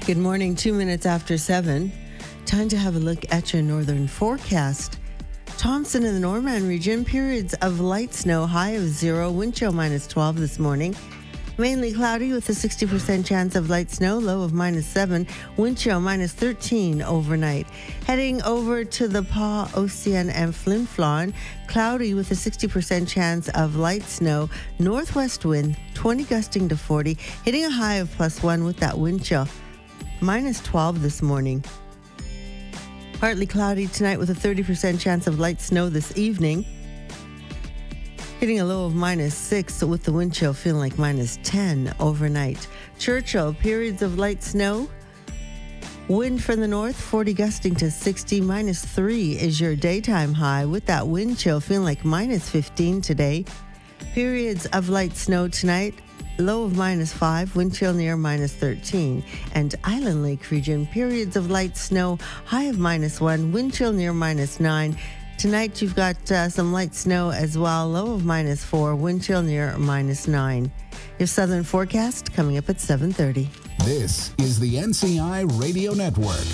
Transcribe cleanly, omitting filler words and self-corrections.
Good morning, 2 minutes after 7. Time to have a look at your northern forecast. Thompson and the Norman region, periods of light snow, high of 0, wind chill minus 12 this morning. Mainly cloudy with a 60% chance of light snow, low of minus 7, wind chill minus 13 overnight. Heading over to the Pas, Ocean, and Flin Flon, cloudy with a 60% chance of light snow, northwest wind, 20 gusting to 40, hitting a high of +1 with that wind chill minus 12 this morning. Partly cloudy tonight with a 30% chance of light snow this evening. Hitting a low of minus 6 with the wind chill feeling like minus 10 overnight. Churchill, periods of light snow. Wind from the north, 40 gusting to 60. Minus 3 is your daytime high with that wind chill feeling like minus 15 today. Periods of light snow tonight. Low of minus 5, wind chill near minus 13. And Island Lake region, periods of light snow, high of minus 1, wind chill near minus 9. Tonight you've got some light snow as well, low of minus 4, wind chill near minus 9. Your southern forecast coming up at 7:30. This is the NCI Radio Network.